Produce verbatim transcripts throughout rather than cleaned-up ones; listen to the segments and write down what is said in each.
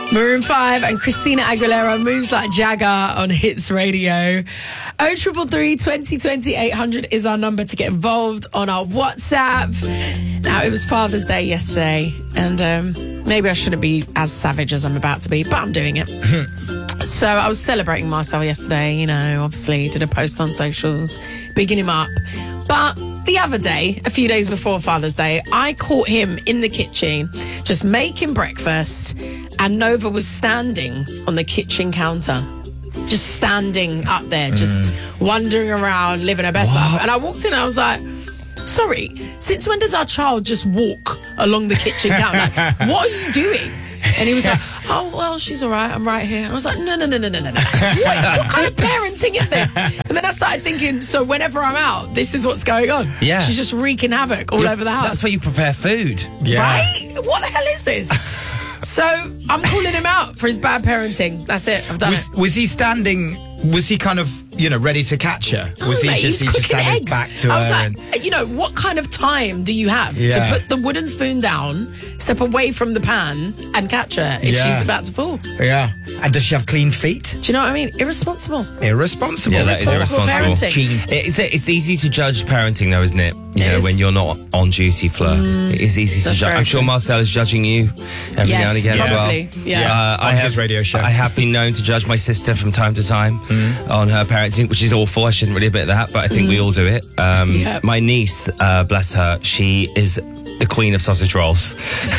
Maroon five and Christina Aguilera, Moves Like Jagger on Hits Radio. oh triple three, twenty twenty, eight hundred is our number to get involved on our WhatsApp. Now, it was Father's Day yesterday, and um, maybe I shouldn't be as savage as I'm about to be, but I'm doing it. So I was celebrating Marcel yesterday, you know, obviously did a post on socials, bigging him up. But the other day, a few days before Father's Day, I caught him in the kitchen just making breakfast, and Nova was standing on the kitchen counter, just standing up there, just mm. wandering around, living her best what? life. And I walked in and I was like, sorry, since when does our child just walk along the kitchen counter? Like, what are you doing? And he was like, oh, well, she's all right. I'm right here. And I was like, no, no, no, no, no, no, no. What, what kind of parenting is this? And then I started thinking, so whenever I'm out, this is what's going on. Yeah. She's just wreaking havoc all You're, over the house. That's where you prepare food. Yeah. Right? What the hell is this? So I'm calling him out for his bad parenting. That's it. I've done was, it. Was he standing, was he kind of, you know, ready to catch her? Was oh, he mate, just, he's he just cooking had eggs. his back to I was her? like, and... you know, what kind of time do you have Yeah. to put the wooden spoon down, step away from the pan, and catch her if Yeah. she's about to fall? Yeah. And does she have clean feet? Do you know what I mean? Irresponsible. Irresponsible. Yeah, that is Irresponsible irresponsible. parenting. It's, it's easy to judge parenting, though, isn't it? You It know, is. when you're not on duty, Fleur. Mm, it is easy to that's judge. very I'm sure true. Marcel is judging you every Yes, now and again probably. as well. Yeah. Uh, I On have, his radio show. I have been known to judge my sister from time to time mm. on her parenting, which is awful. I shouldn't really admit that, but I think mm. we all do it. Um, Yep. My niece, uh, bless her, she is the queen of sausage rolls.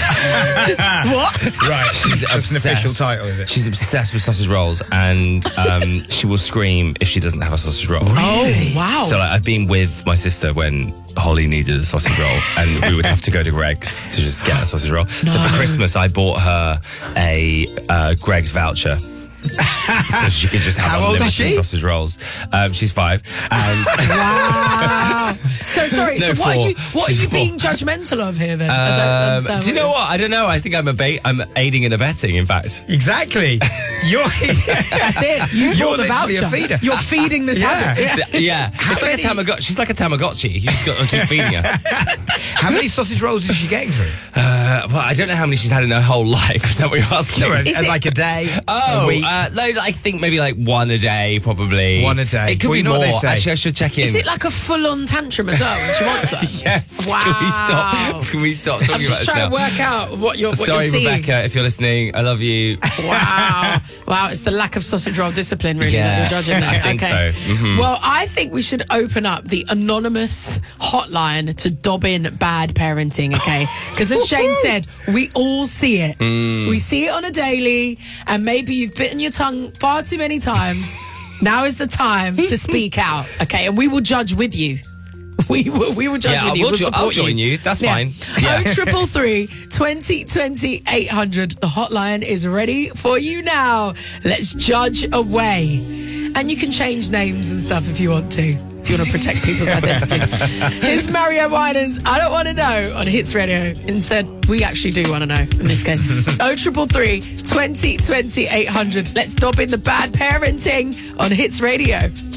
What? Right. She's That's an official title, is it? She's obsessed with sausage rolls, and um, she will scream if she doesn't have a sausage roll. Oh, wow. So like, I've been with my sister when Holly needed a sausage roll, and we would have to go to Greg's to just get a sausage roll. No. So for Christmas, I bought her a uh, Greg's voucher. So she could just have How old is unlimited she? sausage rolls. Um, she's five. And Wow. So sorry. No, so what four. are you? What She's are you four. being judgmental of here? Then I don't Um, understand. do you know what? I don't know. I think I'm a ba- I'm aiding and abetting. In fact, Exactly. You're That's it. You You're bought the literally a voucher. feeder. You're feeding this Yeah. habit. Yeah. yeah, it's like many- a Tamagotchi. She's like a Tamagotchi. You just got to keep feeding her. How many sausage rolls is she getting through? Uh, well, I don't know how many she's had in her whole life. Is that what you're asking? No, Is it- like a day, Oh, a week. uh, no, I think maybe like one a day, probably. One a day. It could Well, be you know more. what they say. Actually, I should check in. Is it like a full-on tantrum as well when she wants that? Yes. Wow. Can we stop? Can we stop talking I'm about just this trying now? to work out what you're, what Sorry, you're seeing. Rebecca, if you're listening, I love you. Wow. Wow, it's the lack of sausage roll discipline, really, Yeah, that you're judging there. I think okay. so. Mhm. Well, I think we should open up the anonymous hotline to dob in bad parenting, okay? Because as Shane said, we all see it. Mm. We see it on a daily, and maybe you've bitten your tongue far too many times. Now is the time to speak out, okay? And we will judge with you. We will, we will judge Yeah, with I you. will We'll jo- support I'll join you. That's fine. Yeah. Oh, triple three, twenty twenty, eight hundred. The hotline is ready for you now. Let's judge away. And you can change names and stuff if you want to, if you want to protect people's identity. Here's Mario Winans, I Don't Want to Know, on Hits Radio. Instead, we actually do want to know in this case. oh, triple three, twenty twenty, eight hundred. Let's dob in the bad parenting on Hits Radio.